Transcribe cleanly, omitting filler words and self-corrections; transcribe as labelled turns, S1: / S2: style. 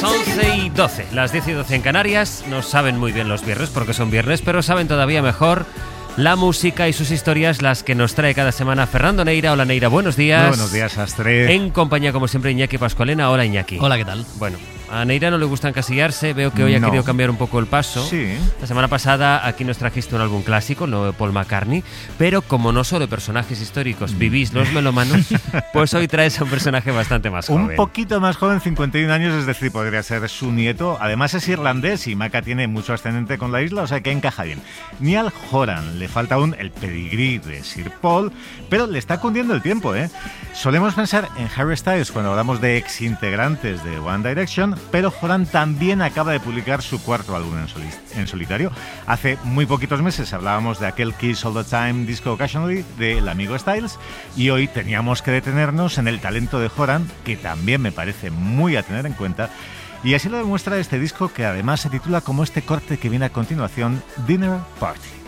S1: Las 11:12, las 10:12 en Canarias. No saben muy bien los viernes porque son viernes, pero saben todavía mejor la música y sus historias, las que nos trae cada semana Fernando Neira. Hola Neira, buenos días.
S2: Muy buenos días, Astre.
S1: En compañía, como siempre, Iñaki Pascualena. Hola Iñaki.
S3: Hola, ¿qué tal?
S1: Bueno, a Neira no le gusta encasillarse. Veo que hoy ha querido cambiar un poco el paso.
S2: Sí.
S1: La semana pasada aquí nos trajiste un álbum clásico, no de Paul McCartney, pero como no solo de personajes históricos vivís los melómanos, pues hoy traes a un personaje bastante más joven.
S2: Un poquito más joven, 51 años, es decir, podría ser su nieto. Además es irlandés y Maca tiene mucho ascendente con la isla, o sea que encaja bien. Niall Horan, le falta aún el pedigrí de Sir Paul, pero le está cundiendo el tiempo, ¿eh? Solemos pensar en Harry Styles cuando hablamos de exintegrantes de One Direction, pero Horan también acaba de publicar su cuarto álbum en solitario. Hace muy poquitos meses hablábamos de aquel Kiss All the Time Disco Occasionally del amigo Styles, y hoy teníamos que detenernos en el talento de Horan, que también me parece muy a tener en cuenta, y así lo demuestra este disco, que además se titula como este corte que viene a continuación, Dinner Party.